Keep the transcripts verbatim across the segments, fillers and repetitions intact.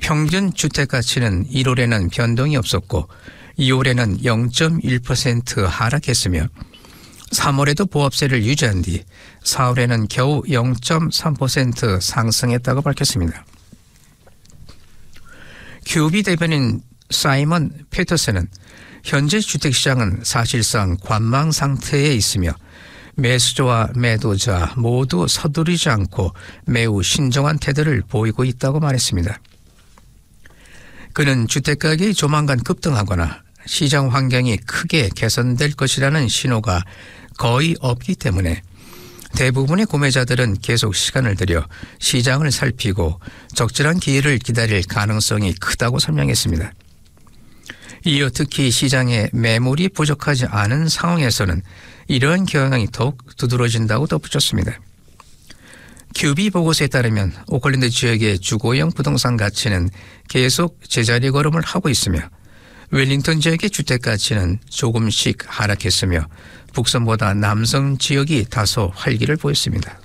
평균 주택가치는 일월에는 변동이 없었고 이월에는 영 점 일 퍼센트 하락했으며 삼월에도 보합세를 유지한 뒤 사월에는 겨우 영 점 삼 퍼센트 상승했다고 밝혔습니다. 큐비 대변인 사이먼 피터슨은 현재 주택시장은 사실상 관망 상태에 있으며 매수자와 매도자 모두 서두르지 않고 매우 신중한 태도를 보이고 있다고 말했습니다. 그는 주택가격이 조만간 급등하거나 시장 환경이 크게 개선될 것이라는 신호가 거의 없기 때문에 대부분의 구매자들은 계속 시간을 들여 시장을 살피고 적절한 기회를 기다릴 가능성이 크다고 설명했습니다. 이어 특히 시장에 매물이 부족하지 않은 상황에서는 이러한 경향이 더욱 두드러진다고 덧붙였습니다. 큐비 보고서에 따르면 오클랜드 지역의 주거용 부동산 가치는 계속 제자리 걸음을 하고 있으며 웰링턴 지역의 주택 가치는 조금씩 하락했으며 북섬보다 남섬 지역이 다소 활기를 보였습니다.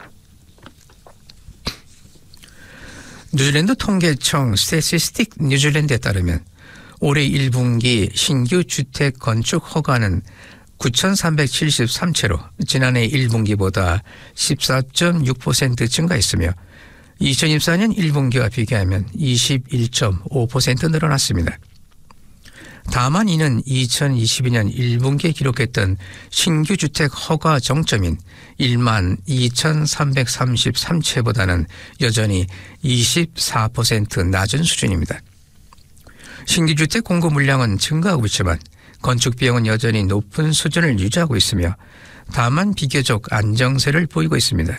뉴질랜드 통계청 스태티스틱 뉴질랜드에 따르면 올해 일 분기 신규 주택 건축 허가는 구천삼백칠십삼 채로 지난해 일 분기보다 십사 점 육 퍼센트 증가했으며 이천이십사 년 일 분기와 비교하면 이십일 점 오 퍼센트 늘어났습니다. 다만 이는 이천이십이 년 일 분기에 기록했던 신규 주택 허가 정점인 만 이천삼백삼십삼 채보다는 여전히 이십사 퍼센트 낮은 수준입니다. 신규 주택 공급 물량은 증가하고 있지만 건축 비용은 여전히 높은 수준을 유지하고 있으며 다만 비교적 안정세를 보이고 있습니다.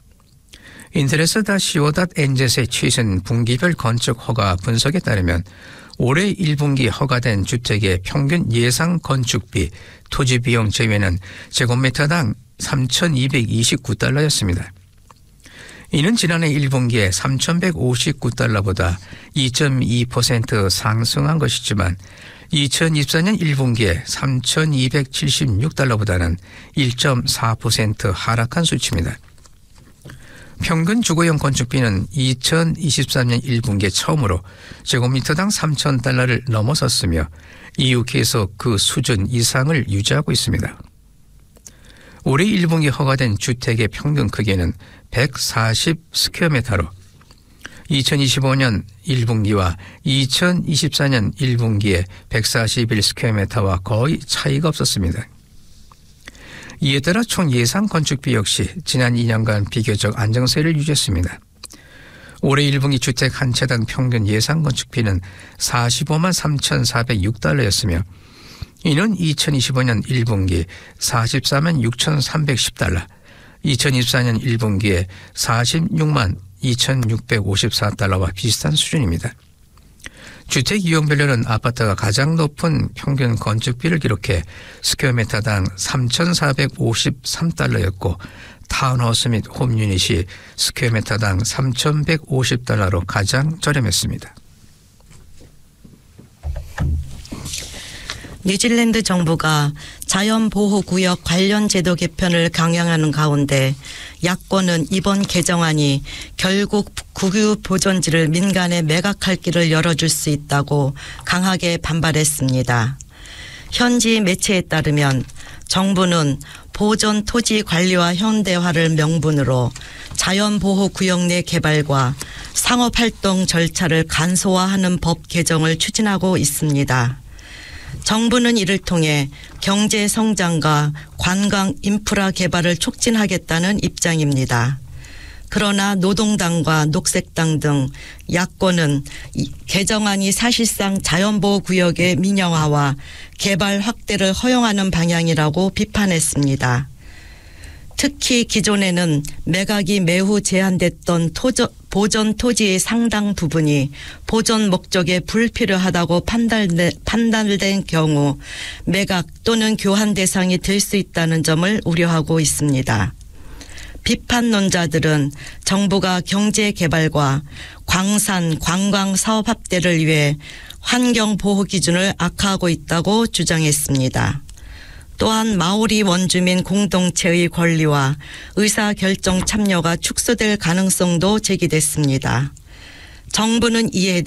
인터레스.co.nz의 최신 분기별 건축 허가 분석에 따르면 올해 일 분기 허가된 주택의 평균 예상 건축비, 토지 비용 제외는 제곱미터당 삼천이백이십구 달러였습니다. 이는 지난해 일 분기에 삼천백오십구 달러보다 이 점 이 퍼센트 상승한 것이지만 이천이십사 년 일 분기에 삼천이백칠십육 달러보다는 일 점 사 퍼센트 하락한 수치입니다. 평균 주거용 건축비는 이천이십삼 년 일 분기에 처음으로 제곱미터당 삼천 달러를 넘어섰으며 이후 계속 그 수준 이상을 유지하고 있습니다. 올해 일 분기 허가된 주택의 평균 크기는 백사십 스퀘어미터로 이천이십오 년 일 분기와 이천이십사 년 일 분기에 백사십일 스퀘어미터와 거의 차이가 없었습니다. 이에 따라 총 예상 건축비 역시 지난 이 년간 비교적 안정세를 유지했습니다. 올해 일 분기 주택 한 채당 평균 예상 건축비는 사십오만 삼천사백육 달러였으며 이는 이천이십오 년 일 분기 사십사만 육천삼백십 달러, 이천이십사 년 일 분기에 사십육만 이천육백오십사 달러와 비슷한 수준입니다. 주택 이용별로는 아파트가 가장 높은 평균 건축비를 기록해 스퀘어미터당 삼천사백오십삼 달러였고 타운하우스 및 홈 유닛이 스퀘어미터당 삼천백오십 달러로 가장 저렴했습니다. 뉴질랜드 정부가 자연보호구역 관련 제도 개편을 강행하는 가운데 야권은 이번 개정안이 결국 국유 보존지를 민간에 매각할 길을 열어줄 수 있다고 강하게 반발했습니다. 현지 매체에 따르면 정부는 보존 토지 관리와 현대화를 명분으로 자연보호구역 내 개발과 상업활동 절차를 간소화하는 법 개정을 추진하고 있습니다. 정부는 이를 통해 경제 성장과 관광 인프라 개발을 촉진하겠다는 입장입니다. 그러나 노동당과 녹색당 등 야권은 개정안이 사실상 자연보호구역의 민영화와 개발 확대를 허용하는 방향이라고 비판했습니다. 특히 기존에는 매각이 매우 제한됐던 토저, 보존 토지의 상당 부분이 보존 목적에 불필요하다고 판단된, 판단된 경우 매각 또는 교환 대상이 될 수 있다는 점을 우려하고 있습니다. 비판론자들은 정부가 경제 개발과 광산, 관광 사업 확대를 위해 환경보호 기준을 악화하고 있다고 주장했습니다. 또한 마오리 원주민 공동체의 권리와 의사결정 참여가 축소될 가능성도 제기됐습니다. 정부는 이에